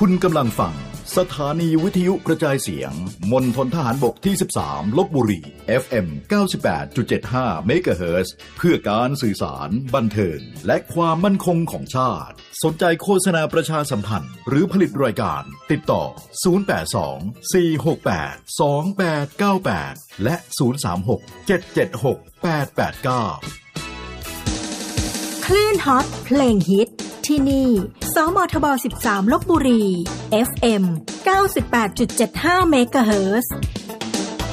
คุณกำลังฟังสถานีวิทยุกระจายเสียงมณฑลทหารบกที่13ลพบุรี FM 98.75 เมกะเฮิรตซ์เพื่อการสื่อสารบันเทิงและความมั่นคงของชาติสนใจโฆษณาประชาสัมพันธ์หรือผลิตรายการติดต่อ082 468 2898และ036 776 889 คลื่นฮอตเพลงฮิตที่นี่สมทบ13ลพบุรี FM 98.75 เมกะเฮิรตซ์